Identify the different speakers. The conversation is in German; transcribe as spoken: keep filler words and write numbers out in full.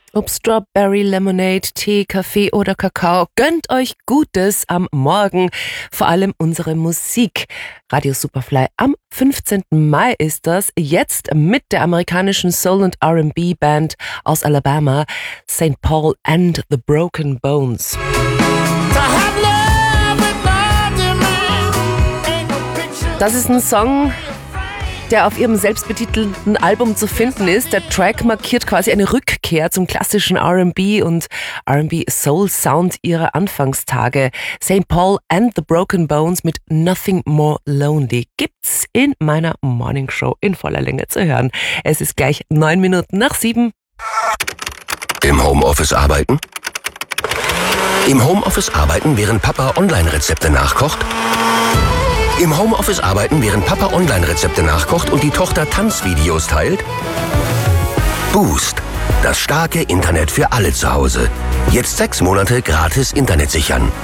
Speaker 1: Ob Strawberry, Lemonade, Tee, Kaffee oder Kakao, gönnt euch Gutes am Morgen, vor allem unsere Musik. Radio Superfly am fünfzehnten Mai ist das, jetzt mit der amerikanischen Soul- und R and B-Band aus Alabama, Saint Paul and the Broken Bones. Das ist ein Song, der auf ihrem selbstbetitelten Album zu finden ist. Der Track markiert quasi eine Rückkehr zum klassischen R and B und R and B Soul Sound ihrer Anfangstage. Saint Paul and the Broken Bones mit Nothing More Lonely gibt's in meiner Morning Show in voller Länge zu hören. Es ist gleich neun Minuten nach sieben.
Speaker 2: Im Homeoffice arbeiten? Im Homeoffice arbeiten, während Papa Online-Rezepte nachkocht? Im Homeoffice arbeiten, während Papa Online-Rezepte nachkocht und die Tochter Tanzvideos teilt? Boost, das starke Internet für alle zu Hause. Jetzt sechs Monate gratis Internet sichern.